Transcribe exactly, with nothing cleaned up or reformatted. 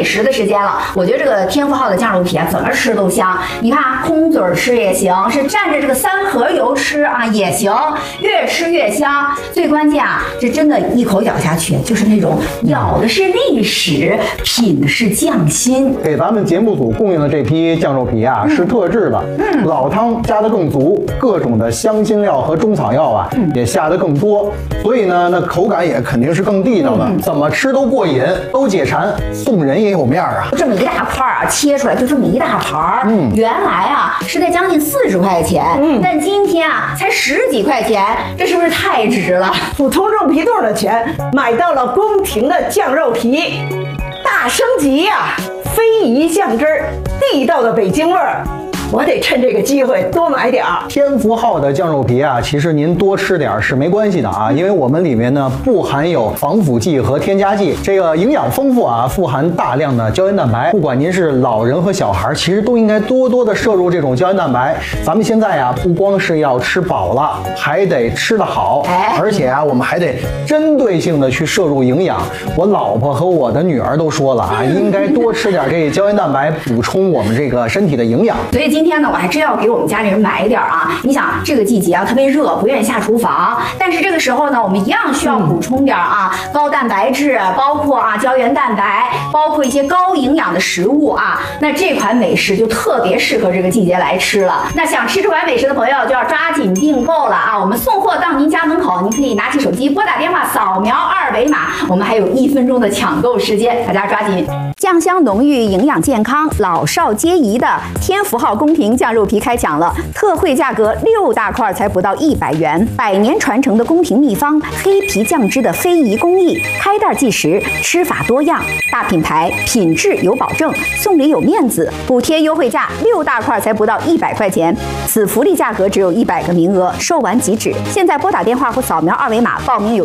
食的时间了。我觉得这个天福号的酱肉皮啊，怎么吃都香。你看，空嘴吃也行，是蘸着这个三合油吃啊也行，越吃越香。最关键啊，这真的一口咬下去，就是那种咬的是历史，品的是匠心。 给咱们节目组供应的这批酱肉皮啊，嗯、是特制的，嗯，老汤加的更足，各种的香辛料和中草药啊，嗯、也下的更多，所以呢，那口感也肯定是更地道的，嗯、怎么吃都过瘾，都解馋，送人也有面啊。 这么一大块啊，切出来就这么一大盘儿，嗯，原来啊是在将近四十块钱，嗯，但今天啊才十几块钱，这是不是太值了？ 普通肉皮冻的钱买到了宫廷的酱肉皮，大升级呀、啊！非遗酱汁儿，地道的北京味儿。我得趁这个机会多买点儿。 天福号的酱肉皮啊，其实您多吃点是没关系的啊，因为我们里面呢不含有防腐剂和添加剂，这个营养丰富啊，富含大量的胶原蛋白。不管您是老人和小孩，其实都应该多多的摄入这种胶原蛋白。咱们现在呀、啊，不光是要吃饱了，还得吃得好，而且啊，我们还得针对性的去摄入营养。我老婆和我的女儿都说了啊，应该多吃点这胶原蛋白，补充我们这个身体的营养。 所以今天呢，我还真要给我们家里人买一点啊！你想这个季节啊，特别热，不愿意下厨房，但是这个时候呢，我们一样需要补充点啊，嗯、高蛋白质，包括啊胶原蛋白，包括一些高营养的食物啊。那这款美食就特别适合这个季节来吃了。那想吃这款美食的朋友就要抓紧订购了啊！我们送货到您家门口，您可以拿起手机拨打电话，扫描二维码，我们还有一分钟的抢购时间，大家抓紧。酱香浓郁，营养健康，老少皆宜的天福号宫廷酱肉皮开抢了，特惠价格六大块才不到一百元，百年传承的宫廷秘方，黑皮酱汁的非遗工艺，开袋即食，吃法多样，大品牌，品质有保证，送礼有面子，补贴优惠价六大块才不到一百块钱，此福利价格只有一百个名额，售完即止。现在拨打电话或扫描二维码报名有